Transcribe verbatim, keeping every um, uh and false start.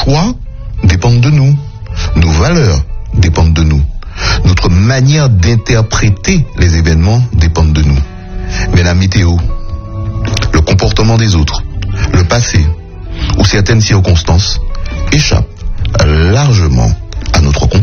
choix dépendent de nous. Nos valeurs dépendent de nous. Notre manière d'interpréter les événements dépendent de nous. Mais la météo, le comportement des autres, le passé ou certaines circonstances échappent largement à notre contrôle.